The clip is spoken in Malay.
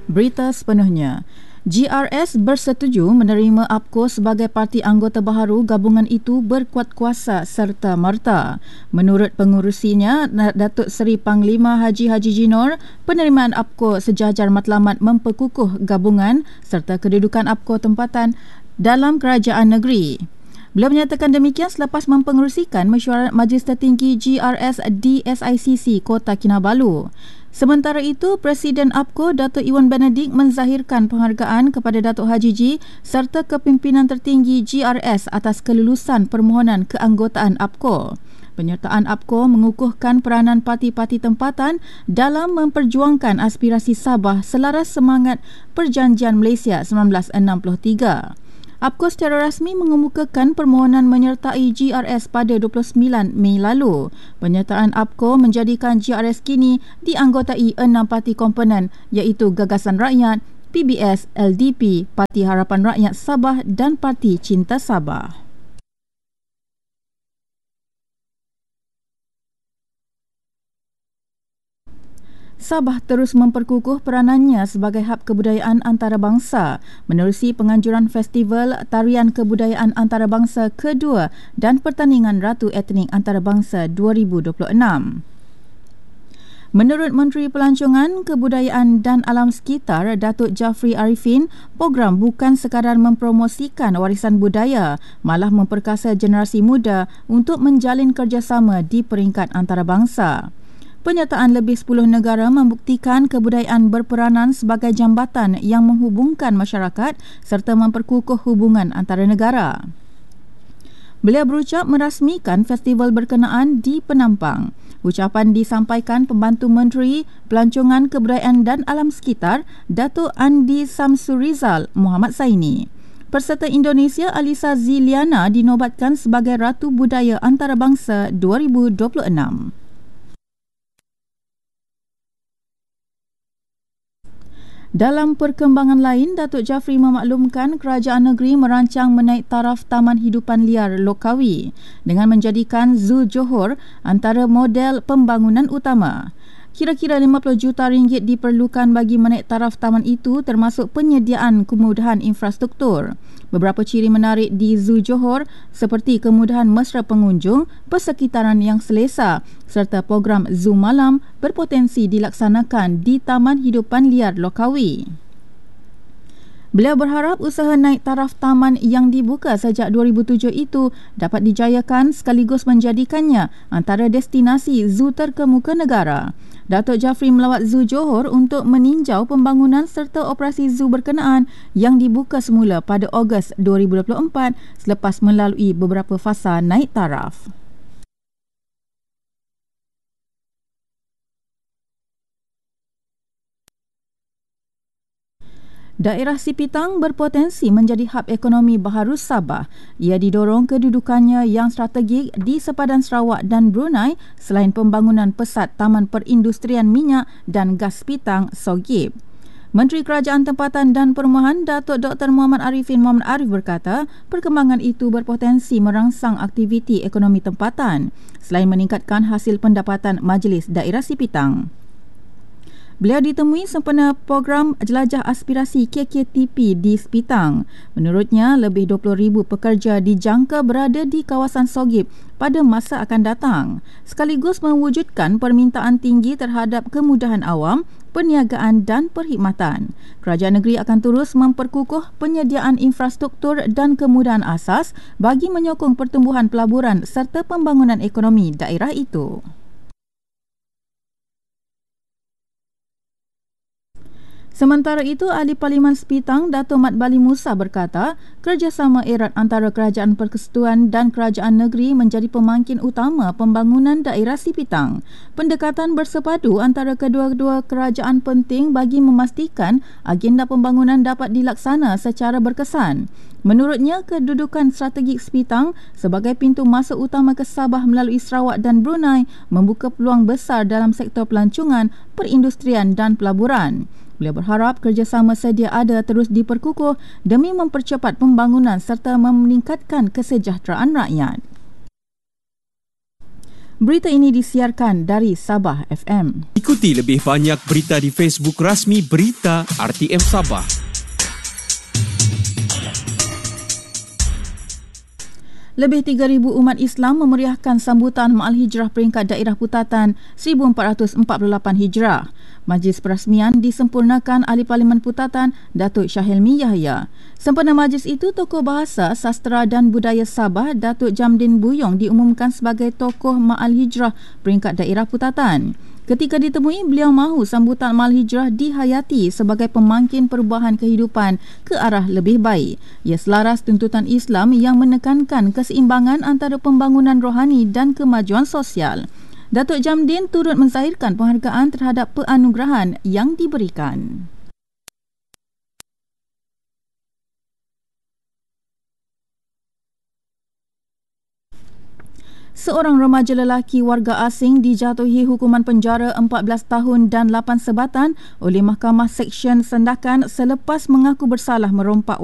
Berita sepenuhnya. GRS bersetuju menerima APCO sebagai parti anggota baharu gabungan itu berkuat kuasa serta merta. Menurut pengurusinya, Datuk Seri Panglima Haji Jinor, penerimaan APCO sejajar matlamat memperkukuh gabungan serta kedudukan APCO tempatan dalam kerajaan negeri. Beliau menyatakan demikian selepas mempengerusikan mesyuarat Majlis Tertinggi GRS di SICC Kota Kinabalu. Sementara itu, Presiden APCO Datuk Iwan Benedict menzahirkan penghargaan kepada Datuk Haji Ji serta kepimpinan tertinggi GRS atas kelulusan permohonan keanggotaan APCO. Penyertaan APCO mengukuhkan peranan parti-parti tempatan dalam memperjuangkan aspirasi Sabah selaras semangat Perjanjian Malaysia 1963. APCO secara rasmi mengemukakan permohonan menyertai GRS pada 29 Mei lalu. Penyertaan APCO menjadikan GRS kini dianggotai 6 parti komponen iaitu Gagasan Rakyat, PBS, LDP, Parti Harapan Rakyat Sabah dan Parti Cinta Sabah. Sabah terus memperkukuh peranannya sebagai hub kebudayaan antarabangsa menerusi penganjuran Festival Tarian Kebudayaan Antarabangsa kedua dan Pertandingan Ratu Etnik Antarabangsa 2026. Menurut Menteri Pelancongan, Kebudayaan dan Alam Sekitar Datuk Jafri Arifin, program bukan sekadar mempromosikan warisan budaya, malah memperkasa generasi muda untuk menjalin kerjasama di peringkat antarabangsa. Penyertaan lebih 10 negara membuktikan kebudayaan berperanan sebagai jambatan yang menghubungkan masyarakat serta memperkukuh hubungan antara negara. Beliau berucap merasmikan festival berkenaan di Penampang. Ucapan disampaikan Pembantu Menteri Pelancongan Kebudayaan dan Alam Sekitar Datuk Andi Samsurizal Muhammad Saini. Peserta Indonesia Alisa Ziliana dinobatkan sebagai Ratu Budaya Antarabangsa 2026. Dalam perkembangan lain, Datuk Jafri memaklumkan kerajaan negeri merancang menaik taraf Taman Hidupan Liar Lokawi dengan menjadikan Zoo Johor antara model pembangunan utama. Kira-kira 50 juta ringgit diperlukan bagi menaik taraf taman itu termasuk penyediaan kemudahan infrastruktur. Beberapa ciri menarik di Zoo Johor seperti kemudahan mesra pengunjung, persekitaran yang selesa serta program zoo malam berpotensi dilaksanakan di Taman Hidupan Liar Lokawi. Beliau berharap usaha naik taraf taman yang dibuka sejak 2007 itu dapat dijayakan sekaligus menjadikannya antara destinasi zoo terkemuka negara. Datuk Jafri melawat Zoo Johor untuk meninjau pembangunan serta operasi zoo berkenaan yang dibuka semula pada Ogos 2024 selepas melalui beberapa fasa naik taraf. Daerah Sipitang berpotensi menjadi hub ekonomi baharu Sabah. Ia didorong kedudukannya yang strategik di sepadan Sarawak dan Brunei selain pembangunan pesat Taman Perindustrian Minyak dan Gas Sipitang Sogip. Menteri Kerajaan Tempatan dan Perumahan Datuk Dr. Muhammad Arifin Muhammad Arif berkata, perkembangan itu berpotensi merangsang aktiviti ekonomi tempatan selain meningkatkan hasil pendapatan Majlis Daerah Sipitang. Beliau ditemui sempena program Jelajah Aspirasi KKTP di Sipitang. Menurutnya, lebih 20,000 pekerja dijangka berada di kawasan Sogip pada masa akan datang, sekaligus mewujudkan permintaan tinggi terhadap kemudahan awam, perniagaan dan perkhidmatan. Kerajaan negeri akan terus memperkukuh penyediaan infrastruktur dan kemudahan asas bagi menyokong pertumbuhan pelaburan serta pembangunan ekonomi daerah itu. Sementara itu, Ahli Parlimen Sipitang Datuk Mat Bali Musa berkata, kerjasama erat antara Kerajaan Persekutuan dan Kerajaan Negeri menjadi pemangkin utama pembangunan daerah Sipitang. Pendekatan bersepadu antara kedua-dua kerajaan penting bagi memastikan agenda pembangunan dapat dilaksana secara berkesan. Menurutnya, kedudukan strategik Sipitang sebagai pintu masuk utama ke Sabah melalui Sarawak dan Brunei membuka peluang besar dalam sektor pelancongan, perindustrian dan pelaburan. Beliau berharap kerjasama sedia ada terus diperkukuh demi mempercepat pembangunan serta meningkatkan kesejahteraan rakyat. Berita ini disiarkan dari Sabah FM. Ikuti lebih banyak berita di Facebook rasmi Berita RTM Sabah. Lebih 3,000 umat Islam memeriahkan sambutan Ma'al Hijrah peringkat daerah Putatan 1448 Hijrah. Majlis perasmian disempurnakan Ahli Parlimen Putatan Datuk Syahilmi Yahya. Sempena majlis itu, tokoh bahasa, sastera dan budaya Sabah Datuk Jamdin Buyong diumumkan sebagai tokoh Ma'al Hijrah peringkat daerah Putatan. Ketika ditemui, beliau mahu sambutan Ma'al Hijrah dihayati sebagai pemangkin perubahan kehidupan ke arah lebih baik. Ia selaras tuntutan Islam yang menekankan keseimbangan antara pembangunan rohani dan kemajuan sosial. Datuk Jamdin turut menzahirkan penghargaan terhadap penganugerahan yang diberikan. Seorang remaja lelaki warga asing dijatuhi hukuman penjara 14 tahun dan 8 sebatan oleh Mahkamah Seksyen Sandakan selepas mengaku bersalah merompak